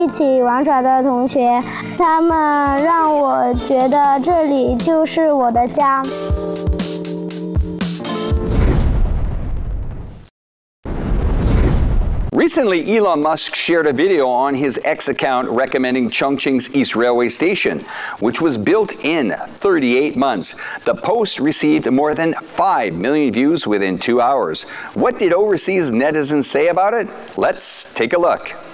一起玩耍的同学，他们让我觉得这里就是我的家。 Recently, Elon Musk shared a video on his X account recommending Chongqing's East Railway Station, which was built in 38 months. The post received more than 5 million views within 2 hours. What did overseas netizens say about it? Let's take a look.